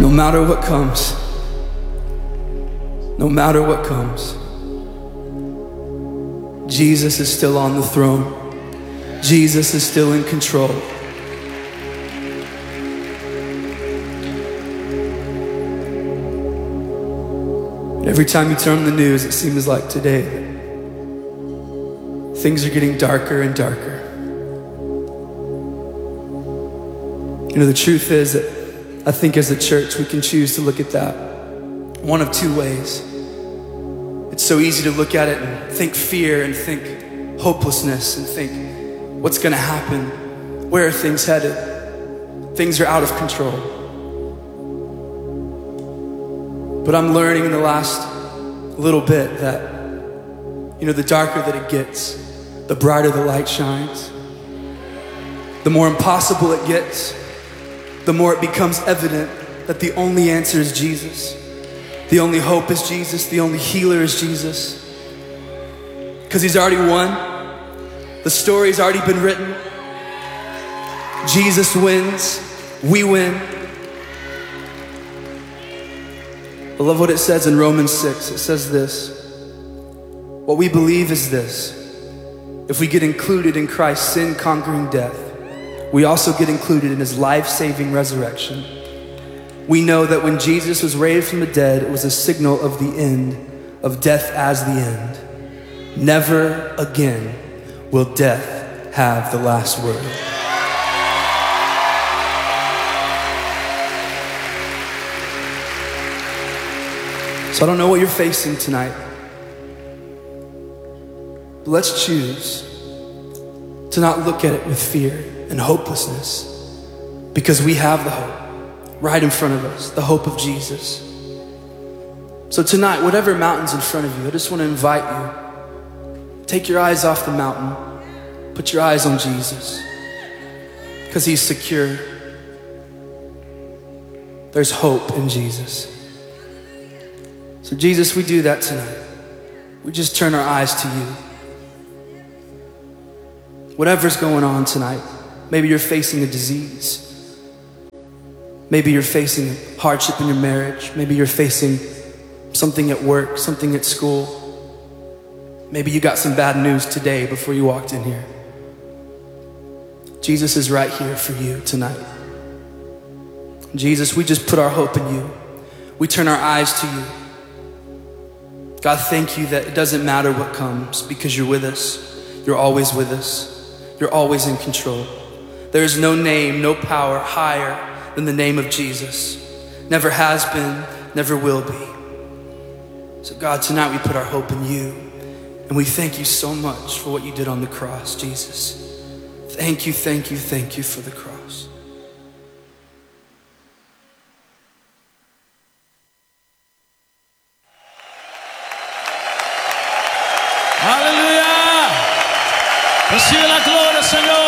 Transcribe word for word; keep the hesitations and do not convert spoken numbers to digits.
No matter what comes, no matter what comes, Jesus is still on the throne. Jesus is still in control. Every time you turn on the news, it seems like today, things are getting darker and darker. You know, the truth is that I think as a church, we can choose to look at that one of two ways. It's so easy to look at it and think fear and think hopelessness and think, what's gonna happen? Where are things headed? Things are out of control. But I'm learning in the last little bit that, you know, the darker that it gets, the brighter the light shines. The more impossible it gets, the more it becomes evident that the only answer is Jesus. The only hope is Jesus. The only healer is Jesus. Because he's already won. The story's already been written. Jesus wins. We win. I love what it says in Romans six. It says this. What we believe is this. If we get included in Christ's sin-conquering death, we also get included in his life-saving resurrection. We know that when Jesus was raised from the dead, it was a signal of the end, of death as the end. Never again will death have the last word. So I don't know what you're facing tonight, but let's choose to not look at it with fear and hopelessness, because we have the hope right in front of us, the hope of Jesus. So tonight, whatever mountain's in front of you, I just want to invite you, take your eyes off the mountain, put your eyes on Jesus, because he's secure. There's hope in Jesus. So Jesus, we do that tonight. We just turn our eyes to you. Whatever's going on tonight, maybe you're facing a disease. Maybe you're facing hardship in your marriage. Maybe you're facing something at work, something at school. Maybe you got some bad news today before you walked in here. Jesus is right here for you tonight. Jesus, we just put our hope in you. We turn our eyes to you. God, thank you that it doesn't matter what comes because you're with us. You're always with us. You're always in control. There is no name, no power higher than the name of Jesus. Never has been, never will be. So God, tonight we put our hope in you, and we thank you so much for what you did on the cross, Jesus. Thank you, thank you, thank you for the cross. Aleluya. Recibe la gloria, Señor.